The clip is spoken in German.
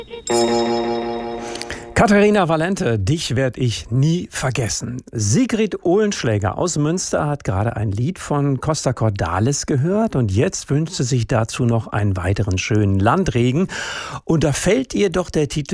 Katharina Valente, dich werde ich nie vergessen. Sigrid Oehlenschläger aus Münster hat gerade ein Lied von Costa Cordalis gehört und jetzt wünscht sie sich dazu noch einen weiteren schönen Landregen. Und da fällt ihr doch der Titel